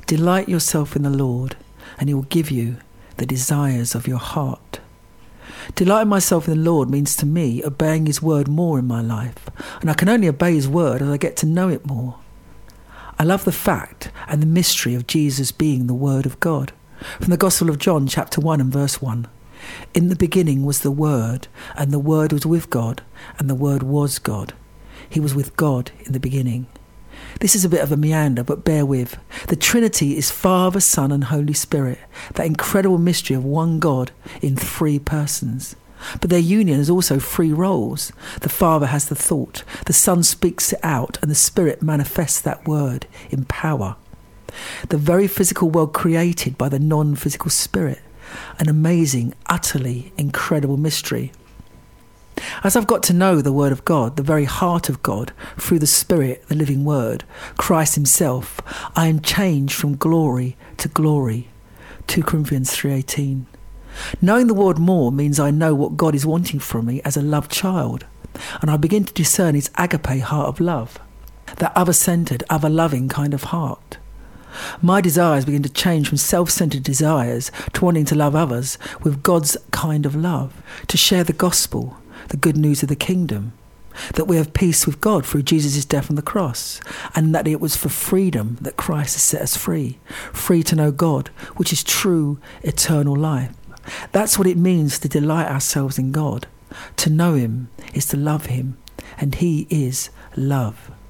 Delight yourself in the Lord, and he will give you the desires of your heart. Delighting myself in the Lord means to me obeying his word more in my life, and I can only obey his word as I get to know it more. I love the fact and the mystery of Jesus being the Word of God. From the Gospel of John, chapter 1 and verse 1. In the beginning was the Word, and the Word was with God, and the Word was God. He was with God in the beginning. This is a bit of a meander, but bear with. The Trinity is Father, Son and Holy Spirit, that incredible mystery of one God in three persons. But their union is also three roles. The Father has the thought, the Son speaks it out, and the Spirit manifests that word in power. The very physical world created by the non-physical Spirit. An amazing, utterly incredible mystery. As I've got to know the Word of God, the very heart of God, through the Spirit, the living Word, Christ himself, I am changed from glory to glory. 2 Corinthians 3:18. Knowing the Word more means I know what God is wanting from me as a loved child, and I begin to discern his agape heart of love, that other-centred, other-loving kind of heart. My desires begin to change from self-centred desires to wanting to love others with God's kind of love, to share the gospel, the good news of the kingdom, that we have peace with God through Jesus' death on the cross, and that it was for freedom that Christ has set us free, free to know God, which is true eternal life. That's what it means to delight ourselves in God. To know him is to love him, and he is love.